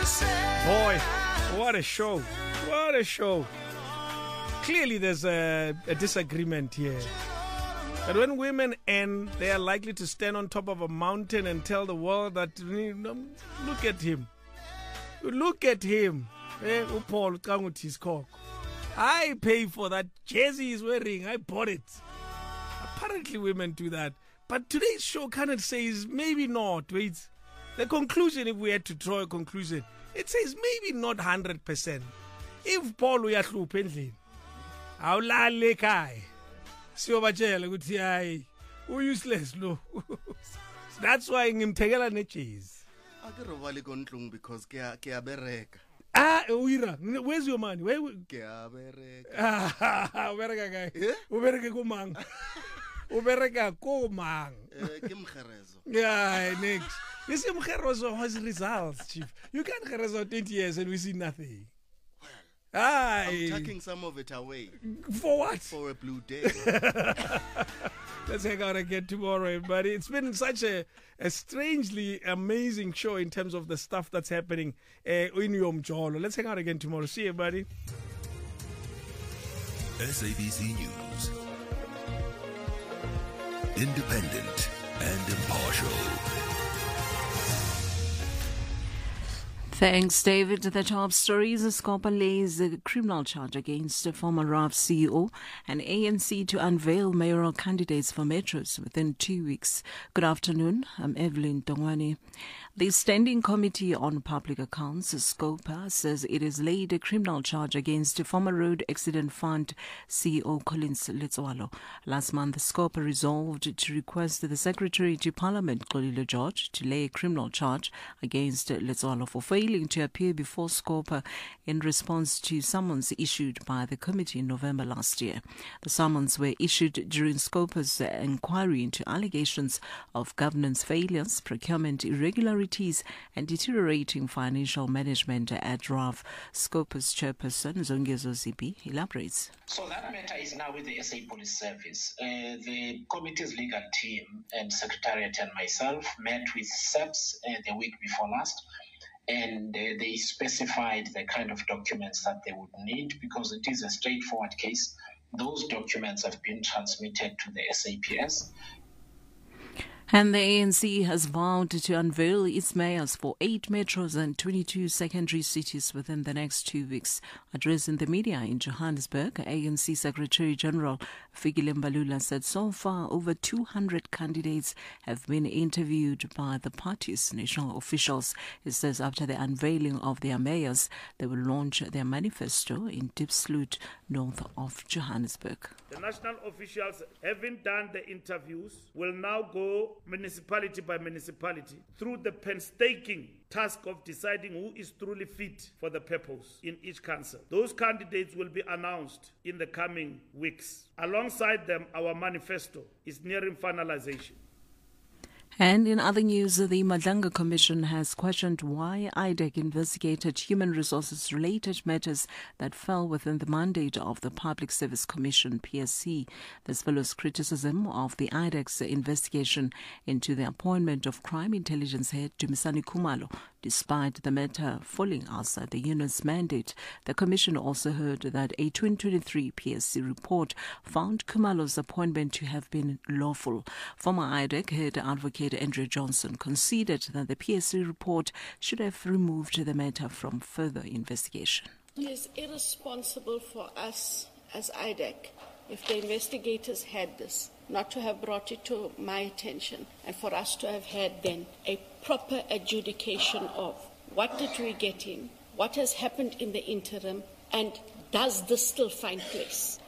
Boy, what a show. What a show. Clearly there's a disagreement here. But when women end, they are likely to stand on top of a mountain and tell the world that, look at him. Look at him. Paul Kangutis. I pay for that jersey he's wearing. I bought it. Apparently women do that. But today's show kind of says maybe not. Wait. The conclusion, if we had to draw a conclusion, it says maybe not 100%. If Paul uyahlupa endlini, awulale ekhaya. Siyobatshela ukuthi hayi useless lo. That's why ngimthekela nejezi. Akirobali konhlungu because kuyabereka. Uira, where's your money? Where kuyabereka. Ubereka guy. Ubereka kumanga. Ubereka kumanga. Kimkherezo. Yeah, next. You see, Mkherezo has results, Chief. You can't Mkherezo 20 years and we see nothing. I'm tucking some of it away. For what? For a blue day. Let's hang out again tomorrow, everybody. It's been such a strangely amazing show in terms of the stuff that's happening in Yom Jolo. Let's hang out again tomorrow. See you, everybody. SABC News. Independent and impartial. Thanks, David. The top stories: Scopa lays a criminal charge against the former RAF CEO and ANC to unveil mayoral candidates for metros within 2 weeks. Good afternoon. I'm Evelyn Tongwani. The Standing Committee on Public Accounts, SCOPA, says it has laid a criminal charge against the former Road Accident Fund CEO Collins Letsoalo. Last month, SCOPA resolved to request the Secretary to Parliament, Xolile George, to lay a criminal charge against Letsoalo for failing to appear before SCOPA in response to summons issued by the committee in November last year. The summons were issued during SCOPA's inquiry into allegations of governance failures, procurement irregularities, and deteriorating financial management at RAF. SCOPA's chairperson, Zongezo Zibi, elaborates. So that matter is now with the SA Police Service. The committee's legal team and secretariat and myself met with SEPS the week before last, and they specified the kind of documents that they would need because it is a straightforward case. Those documents have been transmitted to the SAPS. And the ANC has vowed to unveil its mayors for 8 metros and 22 secondary cities within the next 2 weeks. Addressing the media in Johannesburg, ANC Secretary General Fikile Mbalula said so far over 200 candidates have been interviewed by the party's national officials. He says after the unveiling of their mayors, they will launch their manifesto in Diepsloot, north of Johannesburg. The national officials, having done the interviews, will now go municipality by municipality through the painstaking task of deciding who is truly fit for the purpose in each council. Those candidates will be announced in the coming weeks. Alongside them, our manifesto is nearing finalization. And in other news, the Madlanga Commission has questioned why IDEC investigated human resources-related matters that fell within the mandate of the Public Service Commission, PSC. This follows criticism of the IDEC's investigation into the appointment of Crime Intelligence Head Dumisani Khumalo. Despite the matter falling outside the union's mandate, the Commission also heard that a 2023 PSC report found Khumalo's appointment to have been lawful. Former IDEC head advocate Andrew Johnson conceded that the PSC report should have removed the matter from further investigation. It is irresponsible for us as IDEC, if the investigators had this, not to have brought it to my attention and for us to have had then a proper adjudication of what did we get in, what has happened in the interim, and does this still find place?